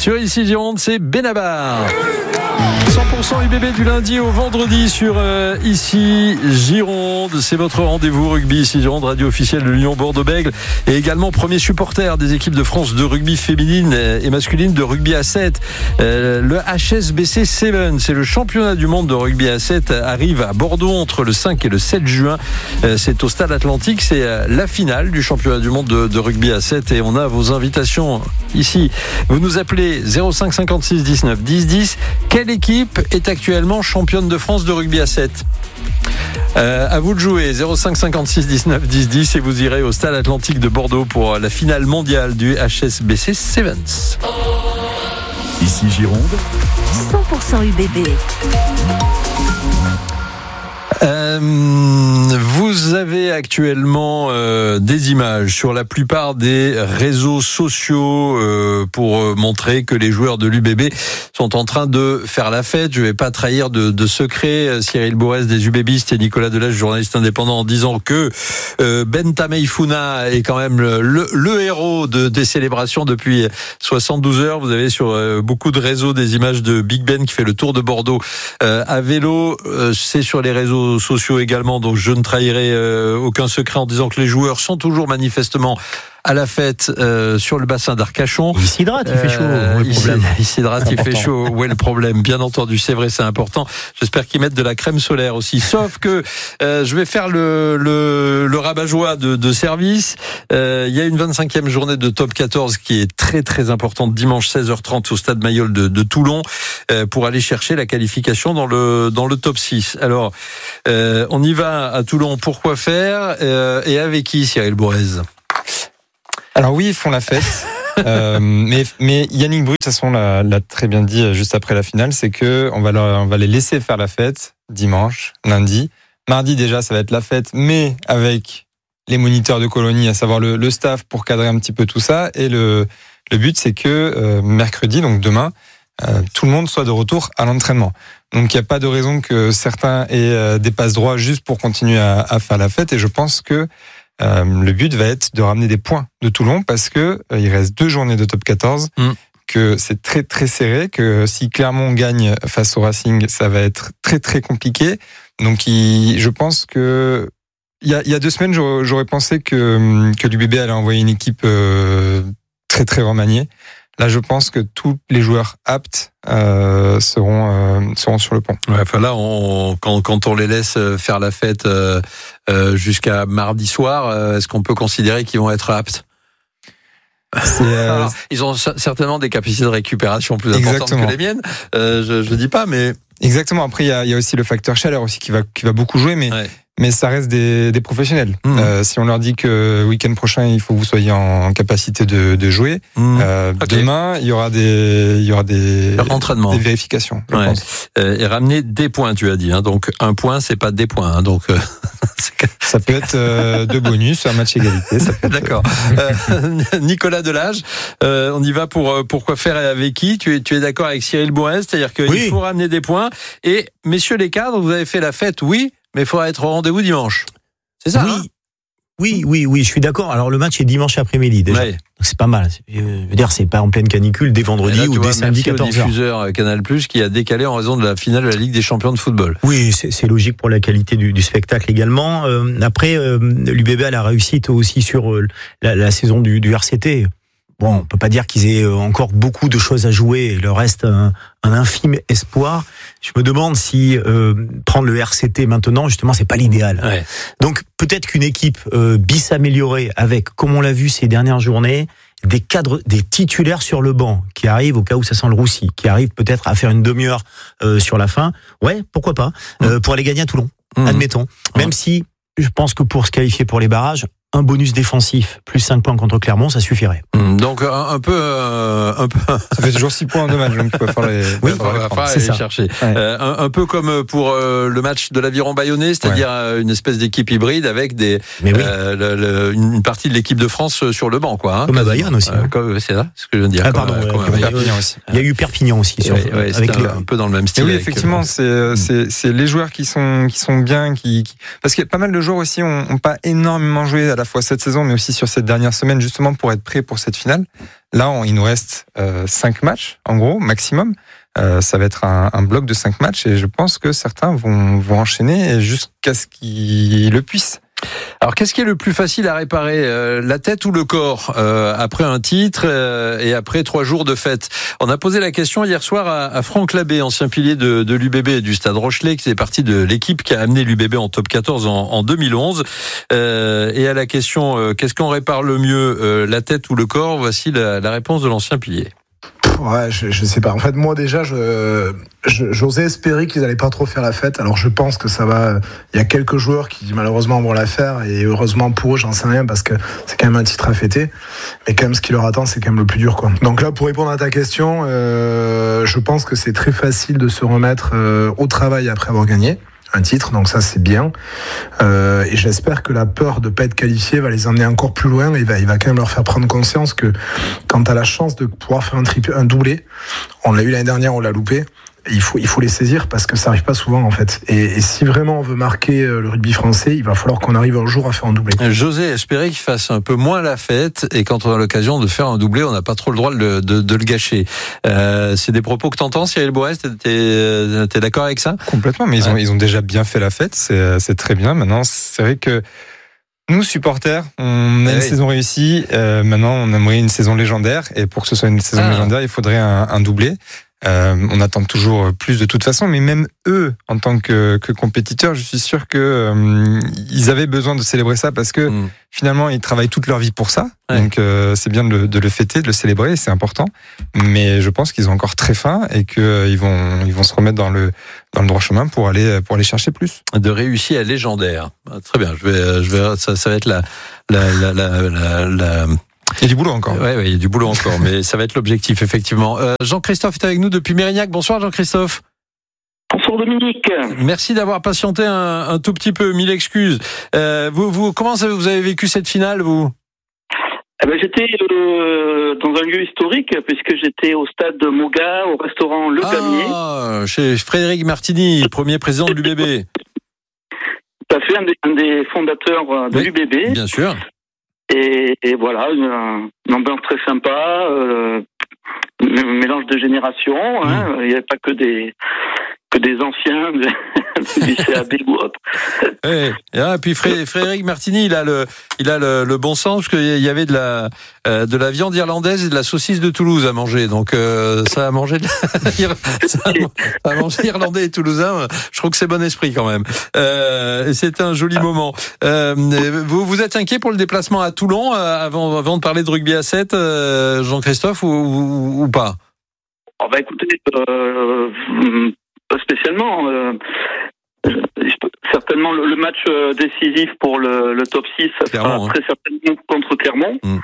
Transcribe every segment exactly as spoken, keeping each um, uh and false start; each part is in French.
Sur Ici Gironde, c'est Benabar. cent pour cent U B B du lundi au vendredi sur euh, Ici Gironde. C'est votre rendez-vous rugby Ici Gironde, radio officielle de l'Union Bordeaux-Bègles et également premier supporter des équipes de France de rugby féminine et masculine de rugby à sept. Euh, le H S B C sept, c'est le championnat du monde de rugby à sept, arrive à Bordeaux entre le cinq et le sept juin. Euh, c'est au Stade Atlantique, c'est euh, la finale du championnat du monde de, de rugby à sept et on a vos invitations ici. Vous nous appelez zéro cinq cinquante-six dix-neuf dix dix. Quelle équipe est actuellement championne de France de rugby à sept? Euh, à vous de jouer, zéro cinq cinquante-six dix-neuf dix dix, et vous irez au Stade Atlantique de Bordeaux pour la finale mondiale du H S B C Sevens. Ici Gironde, cent pour cent U B B. Euh, vous avez actuellement euh, des images sur la plupart des réseaux sociaux euh, pour montrer que les joueurs de l'U B B sont en train de faire la fête. Je ne vais pas trahir de, de secret Cyril Bourès des UBBistes et Nicolas Delage, journaliste indépendant, en disant que euh, Ben Tameifuna est quand même le, le, le héros de, des célébrations depuis soixante-douze heures. Vous avez sur euh, beaucoup de réseaux des images de Big Ben qui fait le tour de Bordeaux euh, à vélo. Euh, c'est sur les réseaux sociaux également, donc je ne trahirai euh, aucun secret en disant que les joueurs sont toujours manifestement à la fête euh, sur le bassin d'Arcachon. Il s'hydrate, il fait chaud. Euh, où est le problème il s'hydrate, il fait chaud. Où est le problème? Bien entendu, c'est vrai, c'est important. J'espère qu'ils mettent de la crème solaire aussi. Sauf que euh, je vais faire le, le, le rabat-joie de, de service. Euh, il y a une vingt-cinquième journée de top quatorze qui est très très importante, dimanche seize heures trente au stade Mayol de, de Toulon, euh, pour aller chercher la qualification dans le, dans le top six. Alors, euh, on y va à Toulon. Pourquoi faire euh, et avec qui, Cyril Bourès? Alors oui, ils font la fête, euh, mais, mais Yannick Brut, de toute façon, l'a, l'a très bien dit juste après la finale, c'est que on va, leur, on va les laisser faire la fête dimanche, lundi. Mardi déjà, ça va être la fête, mais avec les moniteurs de colonie, à savoir le, le staff pour cadrer un petit peu tout ça. Et le, le but, c'est que euh, mercredi, donc demain, euh, tout le monde soit de retour à l'entraînement. Donc il n'y a pas de raison que certains aient euh, des passes droits juste pour continuer à, à faire la fête. Et je pense que Euh, le but va être de ramener des points de Toulon parce que euh, il reste deux journées de top quatorze, mmh. que c'est très très serré, que si Clermont gagne face au Racing, ça va être très très compliqué. Donc il, je pense que il y a, il y a deux semaines, j'aurais, j'aurais pensé que, que l'U B B allait envoyer une équipe euh, très très remaniée. Là, je pense que tous les joueurs aptes euh, seront euh, seront sur le pont. Ouais, enfin là, on, quand quand on les laisse faire la fête euh, euh, jusqu'à mardi soir, euh, est-ce qu'on peut considérer qu'ils vont être aptes? C'est euh... Alors, ils ont certainement des capacités de récupération plus importantes Exactement. que les miennes. Euh, je je dis pas, mais Exactement. Après, il y a il y a aussi le facteur chaleur aussi qui va qui va beaucoup jouer, mais. Ouais. Mais ça reste des, des professionnels. Mmh. Euh, si on leur dit que le week-end prochain, il faut que vous soyez en capacité de, de jouer, mmh. euh, okay. demain, il y aura des, il y aura des, des vérifications. Je ouais. pense. Euh, et ramener des points, tu as dit. Hein. Donc un point, c'est pas des points. Hein. Donc euh, ça peut être euh, deux bonus, un match égalité. Ça peut D'accord. Euh, Nicolas Delage, euh, on y va pour pour quoi faire et avec qui? Tu es tu es d'accord avec Cyril Bourès, c'est-à-dire qu'il oui. faut ramener des points. Et messieurs les cadres, vous avez fait la fête, oui. Mais il faudra être au rendez-vous dimanche. C'est ça? Oui, hein oui, oui, oui, je suis d'accord. Alors le match est dimanche après-midi déjà. Ouais. C'est pas mal. Je veux dire, c'est pas en pleine canicule dès vendredi là, ou dès samedi quatorze heures. Au diffuseur Canal plus, qui a décalé en raison de la finale de la Ligue des champions de football. Oui, c'est, c'est logique pour la qualité du, du spectacle également. Euh, après, euh, l'U B B a la réussite aussi sur euh, la, la saison du, du R C T. Bon, on peut pas dire qu'ils aient encore beaucoup de choses à jouer. Il leur reste un, un infime espoir. Je me demande si euh, prendre le R C T maintenant, justement, c'est pas l'idéal. Ouais. Donc peut-être qu'une équipe euh, bis améliorée avec, comme on l'a vu ces dernières journées, des cadres, des titulaires sur le banc qui arrivent au cas où ça sent le roussi, qui arrivent peut-être à faire une demi-heure euh, sur la fin. Ouais, pourquoi pas euh, pour aller gagner à Toulon. Mmh. Admettons. Même mmh. si je pense que pour se qualifier pour les barrages, un bonus défensif plus cinq points contre Clermont, ça suffirait. Donc un, un peu, euh, un peu. Ça fait toujours six points en deux matchs, donc il faut faire les. Oui, il va falloir aller chercher. Ouais. Euh, un, un peu comme pour euh, le match de l'Aviron Bayonnais, c'est-à-dire ouais. une espèce d'équipe hybride avec des, oui. euh, le, le, une partie de l'équipe de France sur le banc, quoi. Hein, comme à Bayonne aussi. Euh, comme, c'est ça, ce que je viens de dire. Ah, pardon. Comme, euh, comme Perpignan aussi. Il y a eu Perpignan aussi. Sur, ouais, ouais, avec un, les... un peu dans le même style. Et oui, effectivement, avec, c'est, c'est c'est les joueurs qui sont qui sont bien, qui, qui... parce que pas mal de joueurs aussi ont, ont pas énormément joué à la fois cette saison, mais aussi sur cette dernière semaine, justement pour être prêt pour cette finale. Là, on, il nous reste euh, cinq matchs, en gros, maximum. Euh, ça va être un, un bloc de cinq matchs et je pense que certains vont, vont enchaîner jusqu'à ce qu'ils le puissent. Alors, qu'est-ce qui est le plus facile à réparer, euh, la tête ou le corps, euh, après un titre euh, et après trois jours de fête? On a posé la question hier soir à, à Franck Labbé, ancien pilier de, de l'U B B et du Stade Rochelet, qui fait partie de l'équipe qui a amené l'U B B en top quatorze en, en deux mille onze. Euh, et à la question euh, qu'est-ce qu'on répare le mieux, euh, la tête ou le corps? Voici la, la réponse de l'ancien pilier. Ouais, je, je sais pas. En fait, moi déjà, je, je j'osais espérer qu'ils allaient pas trop faire la fête. Alors, je pense que ça va. Il y a quelques joueurs qui malheureusement vont la faire, et heureusement pour eux, j'en sais rien parce que c'est quand même un titre à fêter. Mais quand même, ce qui leur attend, c'est quand même le plus dur, quoi. Donc là, pour répondre à ta question, euh, je pense que c'est très facile de se remettre euh, au travail après avoir gagné un titre, donc ça c'est bien. Euh, et j'espère que la peur de pas être qualifié va les emmener encore plus loin et va, il va quand même leur faire prendre conscience que quand tu as la chance de pouvoir faire un triplé, un doublé, on l'a eu l'année dernière, on l'a loupé. Il faut, il faut les saisir parce que ça arrive pas souvent en fait. Et, et si vraiment on veut marquer le rugby français, il va falloir qu'on arrive un jour à faire un doublé. J'osais espérer qu'il fasse un peu moins la fête et quand on a l'occasion de faire un doublé, on n'a pas trop le droit de, de, de le gâcher. Euh, c'est des propos que t'entends, Cyril Boès, t'es, t'es, t'es d'accord avec ça? Complètement, mais ils ouais. ont, ils ont déjà bien fait la fête, c'est, c'est très bien. Maintenant, c'est vrai que nous, supporters, on a oui. une saison réussie. Euh, maintenant, on aimerait une saison légendaire. Et pour que ce soit une saison ah. légendaire, il faudrait un, un doublé. Euh, on attend toujours plus de toute façon, mais même eux, en tant que, que compétiteurs, je suis sûr que euh, ils avaient besoin de célébrer ça parce que mmh. finalement, ils travaillent toute leur vie pour ça. Ouais. Donc, euh, c'est bien de le, de le fêter, de le célébrer, c'est important. Mais je pense qu'ils ont encore très faim et qu'ils euh, vont, ils vont se remettre dans le, dans le droit chemin pour aller, pour aller chercher plus. De réussir à légendaire. Très bien. Je vais, je vais, ça, ça va être la, la, la, la, la, la Il y a du boulot encore. Oui, ouais, il y a du boulot encore, mais ça va être l'objectif, effectivement. Euh, Jean-Christophe est avec nous depuis Mérignac. Bonsoir, Jean-Christophe. Bonsoir, Dominique. Merci d'avoir patienté un, un tout petit peu. Mille excuses. Euh, vous, vous, comment vous avez vécu cette finale, vous? Eh ben, j'étais euh, dans un lieu historique, puisque j'étais au stade de Moga, au restaurant Le Gamier. Ah, chez Frédéric Martini, premier président de l'U B B. Tout à fait, un des, un des fondateurs de oui, l'U B B. Bien sûr. Et, et voilà, une, une ambiance très sympa, euh, un mélange de générations. Hein, mmh. Il n'y avait pas que des que des anciens de, du C A B ou autre. Et, et puis Frédéric Martini, il a le il a le, le bon sens parce qu'il y avait de la euh, de la viande irlandaise et de la saucisse de Toulouse à manger. Donc euh, ça a mangé de la, ça a mangé irlandais et toulousain. Je trouve que c'est bon esprit quand même. Euh, et c'était un joli moment. Euh, vous vous êtes inquiet pour le déplacement à Toulon avant avant de parler de rugby à sept, euh, Jean-Christophe, ou, ou, ou pas? Oh bah écoutez, euh, pas spécialement. Euh, certainement le, le match décisif pour le, le top six, ça sera hein. très certainement contre Clermont. Mm.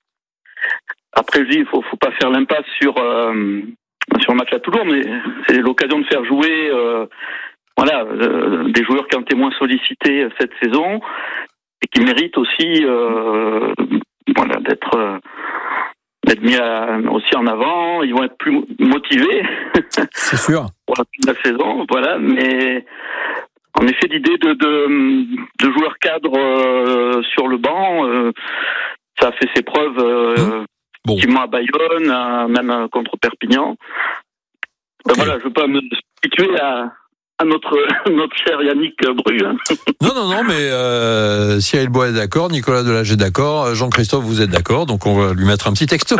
Après, je dis, il faut, faut pas faire l'impasse sur euh, sur le match à Toulon, mais c'est l'occasion de faire jouer euh, voilà euh, des joueurs qui ont été moins sollicités cette saison et qui méritent aussi euh, voilà d'être euh, d'être mis à, aussi en avant. Ils vont être plus motivés. C'est sûr. Pour la fin de la saison, voilà. Mais en effet, l'idée de de, de joueurs cadres euh, sur le banc, euh, ça a fait ses preuves. Euh, mmh. Bon. Effectivement à Bayonne, à, même contre Perpignan. Ben okay. Voilà, je ne veux pas me situer à, à notre, notre cher Yannick Bru. Hein. Non, non, non, mais euh, Cyril Bois est d'accord, Nicolas Delage est d'accord, Jean-Christophe, vous êtes d'accord, donc on va lui mettre un petit texto.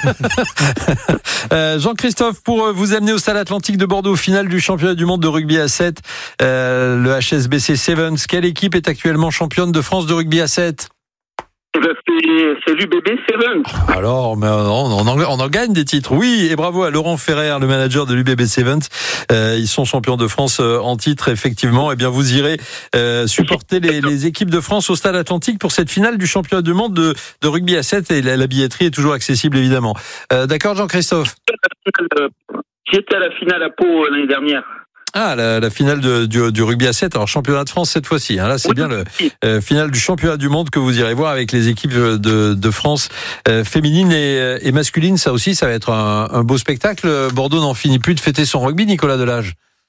euh, Jean-Christophe, pour vous amener au Stade Atlantique de Bordeaux, finale du championnat du monde de rugby à sept, euh, le H S B C Sevens, quelle équipe est actuellement championne de France de rugby à sept? C'est, c'est l'U B B Sevens. Alors, mais on, on, en, on en gagne des titres. Oui, et bravo à Laurent Ferrer, le manager de l'U B B Sevens. Euh, ils sont champions de France en titre, effectivement. Eh bien, vous irez euh, supporter les, les équipes de France au Stade Atlantique pour cette finale du championnat du monde de, de rugby à sept. Et la, la billetterie est toujours accessible, évidemment. Euh, d'accord, Jean-Christophe? J'étais à la finale à Pau l'année dernière. Ah, la, la finale de, du, du rugby à sept, alors championnat de France cette fois-ci. Hein, là, c'est oui, bien le euh, finale du championnat du monde que vous irez voir avec les équipes de, de France euh, féminines et, et masculines. Ça aussi, ça va être un, un beau spectacle. Bordeaux n'en finit plus de fêter son rugby, Nicolas Delage.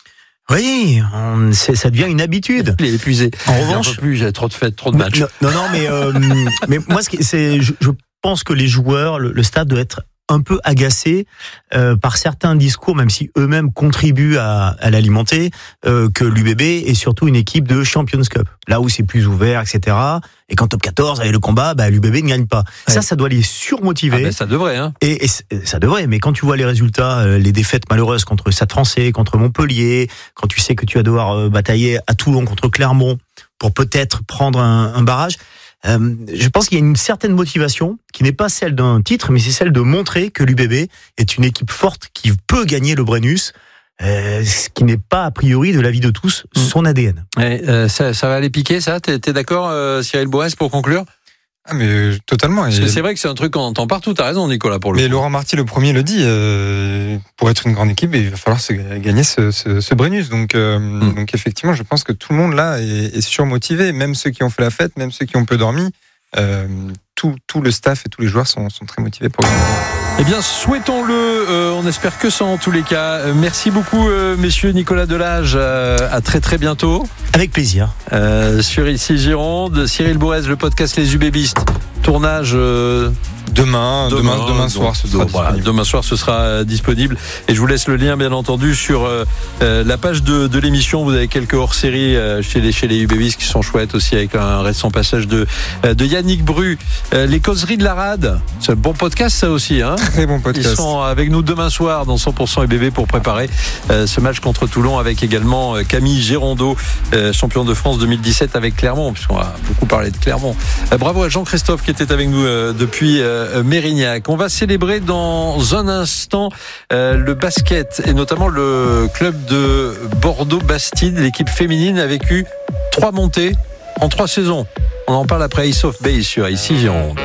Oui, on, c'est, ça devient une habitude. Il est épuisé. En revanche, plus, j'ai trop de fêtes, trop de matchs. Non, non, non mais euh, mais moi, ce qui, c'est, je, je pense que les joueurs, le, le stade doit être un peu agacé euh, par certains discours, même si eux-mêmes contribuent à, à l'alimenter, euh, que l'U B B est surtout une équipe de Champions Cup, là où c'est plus ouvert, et cetera. Et qu'en top quatorze, avec le combat, bah, l'U B B ne gagne pas. Ouais. Ça, ça doit les surmotiver. Ah ben ça devrait, hein. Et, et ça devrait, mais quand tu vois les résultats, euh, les défaites malheureuses contre Stade Français, contre Montpellier, quand tu sais que tu vas devoir euh, batailler à Toulon contre Clermont pour peut-être prendre un, un barrage, Euh, je pense qu'il y a une certaine motivation qui n'est pas celle d'un titre, mais c'est celle de montrer que l'U B B est une équipe forte qui peut gagner le Brennus, euh, ce qui n'est pas a priori de l'avis de tous son A D N. Ouais, euh, ça, ça va aller piquer, ça. T'es, t'es d'accord, euh, Cyril Bourès, pour conclure? Ah mais totalement. Parce que c'est vrai que c'est un truc qu'on entend partout. T'as raison, Nicolas, pour le Mais coup. Laurent Marty le premier le dit. Euh, pour être une grande équipe, il va falloir se gagner ce, ce, ce Brennus. Donc, euh, mm. donc effectivement, je pense que tout le monde là est, est surmotivé. Même ceux qui ont fait la fête, même ceux qui ont peu dormi. Euh, tout, tout le staff et tous les joueurs sont, sont très motivés pour gagner. Eh bien, souhaitons-le. Euh, on espère que ça en tous les cas. Euh, merci beaucoup, euh, messieurs. Nicolas Delage. Euh, à très très bientôt. Avec plaisir. Euh, sur Ici Gironde, Cyril Bourès, le podcast Les UBBistes. Tournage. Euh, Demain, demain, demain, demain soir, ce sera voilà, disponible. Demain soir, ce sera euh, disponible. Et je vous laisse le lien, bien entendu, sur euh, euh, la page de, de l'émission. Vous avez quelques hors-séries euh, chez les chez les UBBistes qui sont chouettes aussi, avec un récent passage de euh, de Yannick Bru. Euh, les causeries de la rade, c'est un bon podcast, ça aussi, hein. Très bon podcast. Ils sont avec nous demain soir dans cent pour cent U B B pour préparer euh, ce match contre Toulon, avec également euh, Camille Gérondeau, euh, champion de France deux mille dix-sept avec Clermont, puisqu'on a beaucoup parlé de Clermont. Euh, bravo à Jean-Christophe qui était avec nous euh, depuis euh, Mérignac. On va célébrer dans un instant euh, le basket et notamment le club de Bordeaux-Bastide. L'équipe féminine a vécu trois montées en trois saisons. On en parle après Ace of Base sur Ici Gironde.